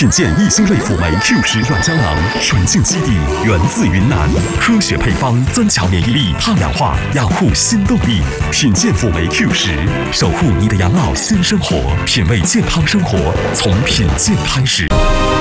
品鉴益兴类辅酶 Q10软胶囊，纯净基底，源自云南，科学配方，增强免疫力，抗氧化，养护新动力。品鉴辅酶 Q10，守护你的养老新生活，品味健康生活，从品鉴开始。